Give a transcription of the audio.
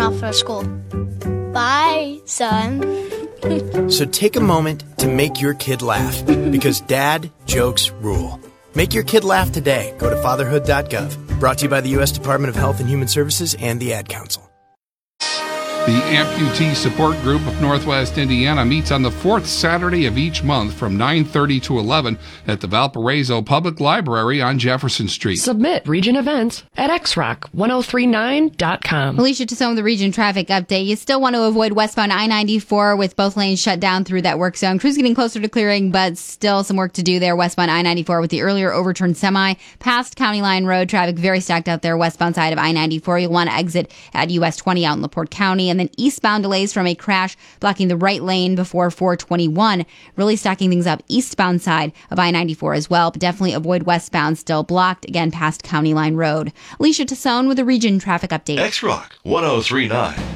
off for school. Bye, son. So take a moment to make your kid laugh, because dad jokes rule. Make your kid laugh today. Go to fatherhood.gov. Brought to you by the U.S. Department of Health and Human Services and the Ad Council. The Amputee Support Group of Northwest Indiana meets on the fourth Saturday of each month from 9:30 to 11 at the Valparaiso Public Library on Jefferson Street. Submit region events at xrock1039.com. Alicia Tassone with the region traffic update. You still want to avoid westbound I-94 with both lanes shut down through that work zone. Crews getting closer to clearing, but still some work to do there. Westbound I-94 with the earlier overturned semi past County Line Road. Traffic very stacked out there westbound side of I-94. You'll want to exit at US 20 out in LaPorte County. And then eastbound delays from a crash blocking the right lane before 421. Really stacking things up eastbound side of I-94 as well. But definitely avoid westbound, still blocked, again, past County Line Road. Alicia Tassone with the region traffic update. X-Rock 1039.